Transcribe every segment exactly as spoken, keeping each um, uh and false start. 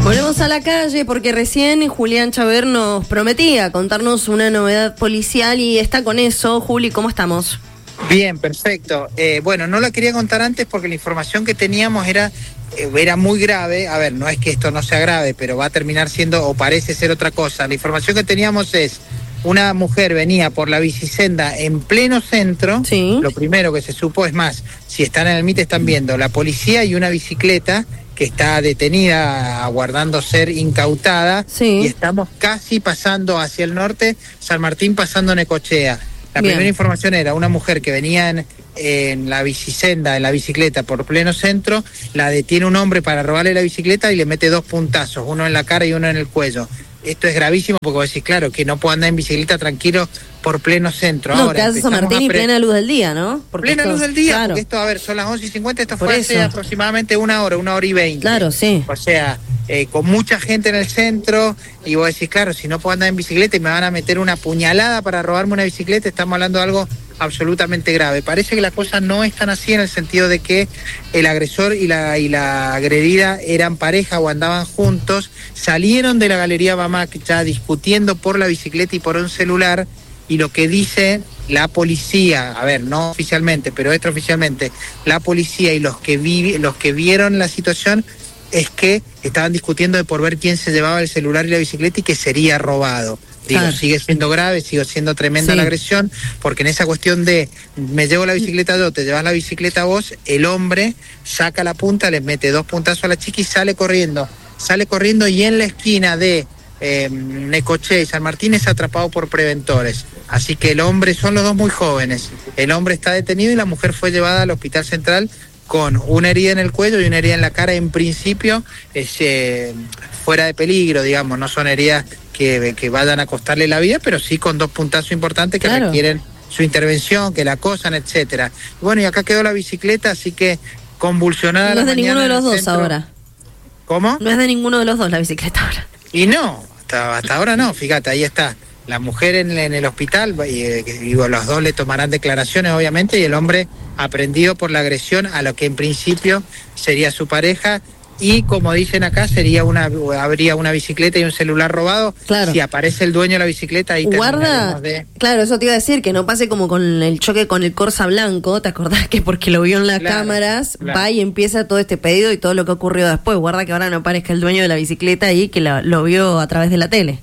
Volvemos a la calle porque recién Julián Chaver nos prometía contarnos una novedad policial y está con eso. Juli, ¿cómo estamos? Bien, perfecto. Eh, bueno, no la quería contar antes porque la información que teníamos era, eh, era muy grave. A ver, no es que esto no sea grave, pero va a terminar siendo o parece ser otra cosa. La información que teníamos es: una mujer venía por la bicisenda en pleno centro. Sí. Lo primero que se supo, es más, si están en el M I T están viendo la policía y una bicicleta que está detenida aguardando ser incautada. Sí. Y estamos casi pasando hacia el norte, San Martín pasando Necochea. La Bien. primera información era una mujer que venía en, en la bicisenda, en la bicicleta por pleno centro, la detiene un hombre para robarle la bicicleta y le mete dos puntazos, uno en la cara y uno en el cuello. Esto es gravísimo porque vos decís, claro, que no puedo andar en bicicleta tranquilo por pleno centro. No, Ahora, que San Martín y pre... plena luz del día, ¿no? Porque plena esto, luz del día, claro. Porque esto, a ver, son las once y cincuenta, esto por fue eso. hace aproximadamente una hora, una hora y veinte. Claro, sí. O sea, eh, con mucha gente en el centro, y vos decís, claro, si no puedo andar en bicicleta y me van a meter una puñalada para robarme una bicicleta, estamos hablando de algo absolutamente grave. Parece que las cosas no están así, en el sentido de que el agresor y la, y la agredida eran pareja o andaban juntos, salieron de la Galería Bamac ya discutiendo por la bicicleta y por un celular, y lo que dice la policía, a ver, no oficialmente, pero extraoficialmente, la policía y los que, vi, los que vieron la situación es que estaban discutiendo de por ver quién se llevaba el celular y la bicicleta y que sería robado. Digo, claro. Sigue siendo grave, sigue siendo tremenda sí. la agresión, porque en esa cuestión de me llevo la bicicleta yo, te llevas la bicicleta vos, el hombre saca la punta, le mete dos puntazos a la chica y sale corriendo. Sale corriendo y en la esquina de eh, Necochea y San Martín es atrapado por preventores. Así que el hombre, son los dos muy jóvenes, el hombre está detenido y la mujer fue llevada al Hospital Central con una herida en el cuello y una herida en la cara. En principio es eh, fuera de peligro, digamos, no son heridas que, que vayan a costarle la vida, pero sí con dos puntazos importantes que claro. requieren su intervención, que la acosan, etcétera. Bueno, y acá quedó la bicicleta, así que convulsionada. No es la de ninguno de los dos centro. Ahora. ¿Cómo? No es de ninguno de los dos la bicicleta ahora. Y no, hasta, hasta ahora no, fíjate, ahí está. La mujer en, en el hospital, y, y los dos le tomarán declaraciones, obviamente, y el hombre aprehendido por la agresión a lo que en principio sería su pareja. Y como dicen acá, sería una habría una bicicleta y un celular robado. Claro. Si aparece el dueño de la bicicleta, ahí guarda, de... claro, eso te iba a decir, que no pase como con el choque con el Corsa blanco, ¿te acordás? Que porque lo vio en las claro, cámaras, claro. va y empieza todo este pedido y todo lo que ocurrió después. Guarda que ahora no aparezca el dueño de la bicicleta ahí, que la, lo vio a través de la tele.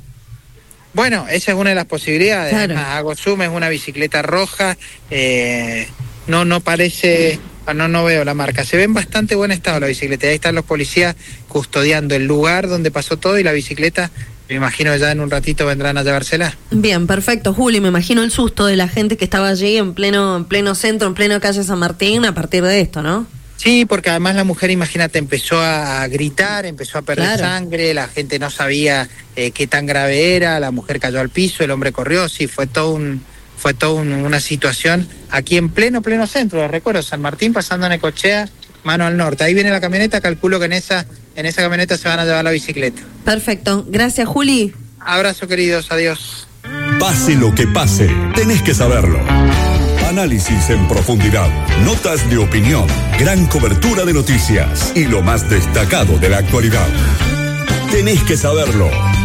Bueno, esa es una de las posibilidades. Claro. Hago zoom, es una bicicleta roja, eh, no, no parece... No, no veo la marca. Se ve en bastante buen estado la bicicleta. Ahí están los policías custodiando el lugar donde pasó todo y la bicicleta, me imagino que ya en un ratito vendrán a llevársela. Bien, perfecto, Juli. Me imagino el susto de la gente que estaba allí en pleno, en pleno centro, en pleno calle San Martín, a partir de esto, ¿no? Sí, porque además la mujer, imagínate, empezó a gritar, empezó a perder claro. sangre, la gente no sabía eh, qué tan grave era, la mujer cayó al piso, el hombre corrió, sí, fue todo un... Fue toda un, una situación aquí en pleno, pleno centro, les recuerdo, San Martín pasando a Necochea, mano al norte. Ahí viene la camioneta, calculo que en esa, en esa camioneta se van a llevar la bicicleta. Perfecto, gracias Juli. Abrazo queridos, adiós. Pase lo que pase, tenés que saberlo. Análisis en profundidad, notas de opinión, gran cobertura de noticias y lo más destacado de la actualidad. Tenés que saberlo.